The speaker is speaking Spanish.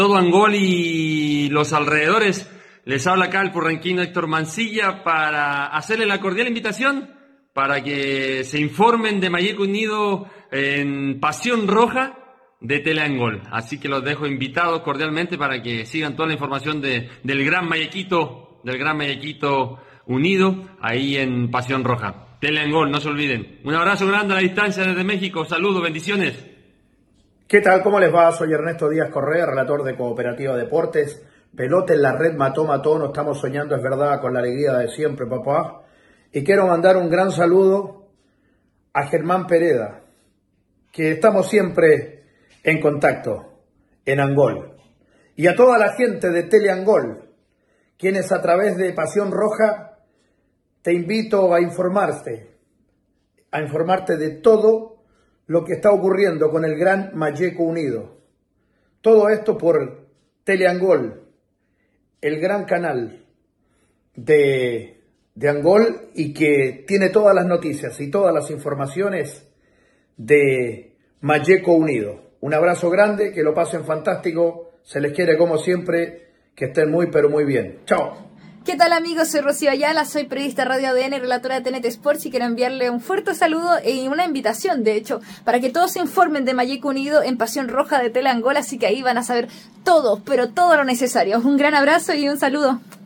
Todo Angol y los alrededores. Les habla acá el porranquino Héctor Mancilla para hacerle la cordial invitación para que se informen de Mayeco Unido en Pasión Roja de Teleangol. Así que los dejo invitados cordialmente para que sigan toda la información del Gran Mayequito Unido ahí en Pasión Roja. Teleangol, no se olviden. Un abrazo grande a la distancia desde México. Saludos, bendiciones. ¿Qué tal? ¿Cómo les va? Soy Ernesto Díaz Correa, relator de Cooperativa Deportes. Pelota en la red, mató, no estamos soñando, es verdad, con la alegría de siempre, papá. Y quiero mandar un gran saludo a Germán Pereda, que estamos siempre en contacto en Angol. Y a toda la gente de Teleangol, quienes a través de Pasión Roja te invito a informarte de todo lo que está ocurriendo con el Gran Mayeco Unido. Todo esto por Teleangol, el gran canal de Angol, y que tiene todas las noticias y todas las informaciones de Mayeco Unido. Un abrazo grande, que lo pasen fantástico, se les quiere como siempre, que estén muy pero muy bien. Chao. ¿Qué tal, amigos? Soy Rocío Ayala, soy periodista Radio ADN, relatora de TNT Sports, y quiero enviarle un fuerte saludo y una invitación, de hecho, para que todos se informen de Mayeco Unido en Pasión Roja de Teleangol, así que ahí van a saber todo, pero todo lo necesario. Un gran abrazo y un saludo.